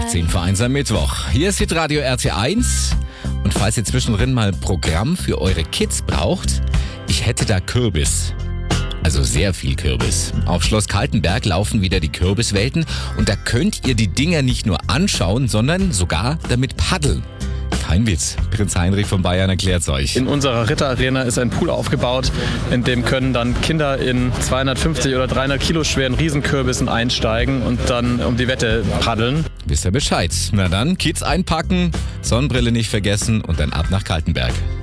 10 vor 1 am Mittwoch. Hier ist Hitradio RT1. Und falls ihr zwischendrin mal ein Programm für eure Kids braucht, ich hätte da Kürbis. Also sehr viel Kürbis. Auf Schloss Kaltenberg laufen wieder die Kürbiswelten und da könnt ihr die Dinger nicht nur anschauen, sondern sogar damit paddeln. Kein Witz. Prinz Heinrich von Bayern erklärt's euch. In unserer Ritterarena ist ein Pool aufgebaut, in dem können dann Kinder in 250 oder 300 Kilo schweren Riesenkürbissen einsteigen und dann um die Wette paddeln. Wisst ihr Bescheid? Na dann, Kids einpacken, Sonnenbrille nicht vergessen und dann ab nach Kaltenberg.